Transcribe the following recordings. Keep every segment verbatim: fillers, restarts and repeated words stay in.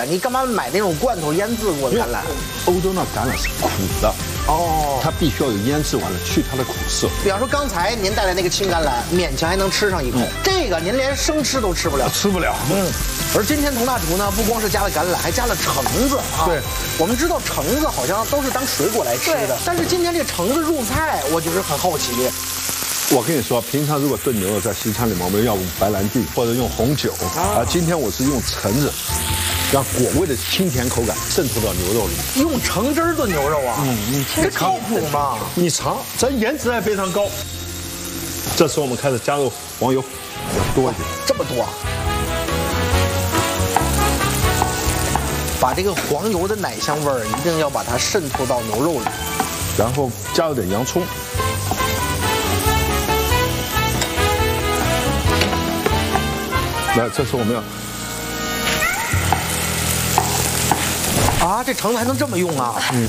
你干嘛买那种罐头腌制过的橄榄？ 欧洲那橄榄是苦的哦， 它必须要有腌制完了去它的苦涩。 比方说刚才您带来那个青橄榄，勉强还能吃上一口，嗯、这个您连生吃都吃不了， 吃不了。 嗯。而今天佟大厨呢，不光是加了橄榄，还加了橙子啊。 对， 我们知道橙子好像都是当水果来吃的，但是今天这橙子入菜，我就是很好奇。 我跟你说，平常如果炖牛肉在西餐里面，我们要用白兰地或者用红酒啊，今天我是用橙子。让果味的清甜口感渗透到牛肉里。 用橙汁炖牛肉啊？嗯，你这靠谱吗？ 你尝，咱颜值还非常高。这时候我们开始加入黄油，要多一点。 这么多。把这个黄油的奶香味儿一定要把它渗透到牛肉里， 然后加入点洋葱。来，这时候我们要。 啊，这橙子还能这么用啊？嗯，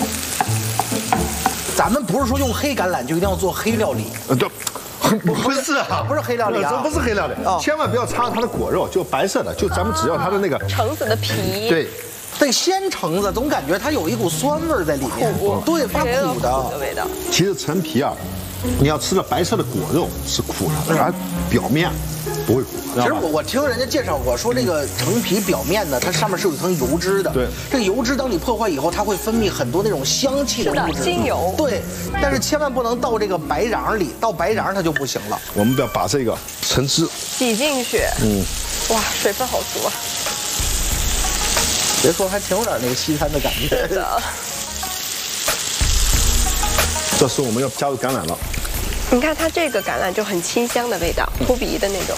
咱们不是说用黑橄榄就一定要做黑料理， 呃，对，不是啊， 不是黑料理啊， 这不是黑料理，哦、千万不要擦它的果肉，就白色的，就咱们只要它的那个橙子的皮。 对， 这鲜橙子总感觉它有一股酸味在里面，对，发苦的味道。 其实陈皮啊，你要吃的白色的果肉是苦的，而表面不会苦。 其实我我听人家介绍过，说这个橙皮表面呢，它上面是有一层油脂的。 对， 这个油脂当你破坏以后，它会分泌很多那种香气的物质， 精油。 对，但是千万不能到这个白瓤里，到白瓤它就不行了。 我们要把这个橙汁挤进去。嗯，哇，水分好足啊！ 别说，还挺有点那个西餐的感觉。 是的。 这时候我们要加入橄榄了。 你看它这个橄榄就很清香的味道，扑鼻的那种。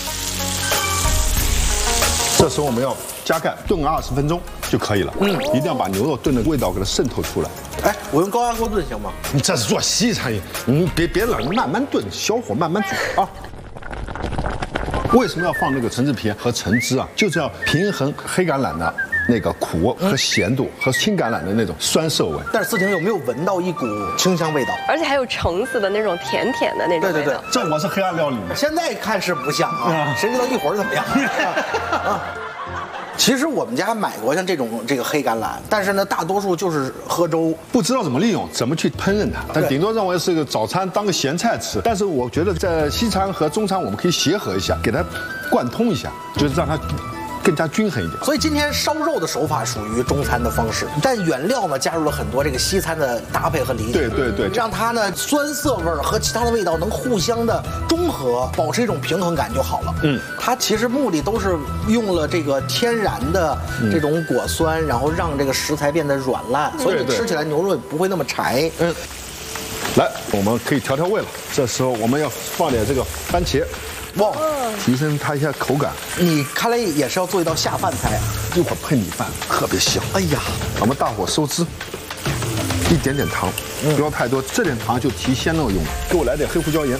这时候我们要加盖炖二十分钟就可以了。嗯，一定要把牛肉炖的味道给它渗透出来。 哎，我用高压锅炖行吗？ 你这是做西餐，你别别冷，慢慢炖，小火慢慢煮啊。为什么要放那个橙子皮和橙汁啊？就是要平衡黑橄榄的那个苦和咸度和青橄榄的那种酸涩味。 但是思婷有没有闻到一股清香味道？ 而且还有橙子的那种甜甜的那种味道。 对对对， 这我是黑暗料理。 现在看是不像啊，谁知道一会儿怎么样？啊。其实我们家买过像这种这个黑橄榄，但是呢，大多数就是喝粥， 不知道怎么利用，怎么去烹饪它，但顶多认为是个早餐当个咸菜吃。但是我觉得在西餐和中餐我们可以协和一下，给它贯通一下，就是让它更加均衡一点。 所以今天烧肉的手法属于中餐的方式，但原料呢加入了很多这个西餐的搭配和理解。 对对对， 让它呢酸涩味儿和其他的味道能互相的中和，保持一种平衡感就好了。嗯，它其实目的都是用了这个天然的这种果酸，然后让这个食材变得软烂，所以你吃起来牛肉也不会那么柴。嗯， 来，我们可以调调味了。这时候我们要放点这个番茄。哇，提升它一下口感。 你看来也是要做一道下饭菜啊！ 一会儿配米饭特别香。哎呀，我们大火收汁，一点点糖，不要太多，这点糖就提鲜肉用的。给我来点黑胡椒盐。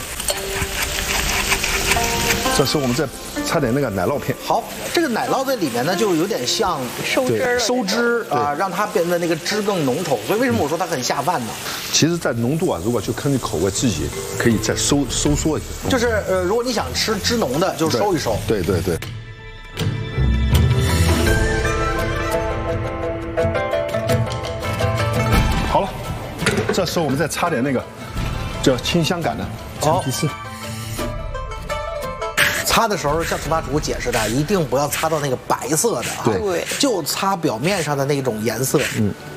这时候我们再插点那个奶酪片。 好，这个奶酪在里面呢，就有点像收汁收汁啊，让它变得那个汁更浓稠。所以为什么我说它很下饭呢？ 其实，在浓度啊，如果就根据口味自己可以再收收缩一些。 就是呃，如果你想吃汁浓的，就收一收。 对对对。好了，这时候我们再插点那个叫清香感的陈皮丝。 擦的时候，像佟大厨解释的，一定不要擦到那个白色的啊， 对， 就擦表面上的那种颜色。嗯。